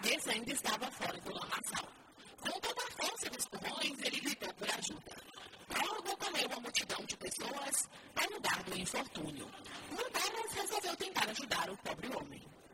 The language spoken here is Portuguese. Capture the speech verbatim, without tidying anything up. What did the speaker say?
cabeça ainda estava fora do lamaçal. Com toda a força dos pulmões, ele gritou por ajuda. Logo correu uma multidão de pessoas ao lugar do infortúnio. Lanternas resolveu tentar ajudar o pobre homem.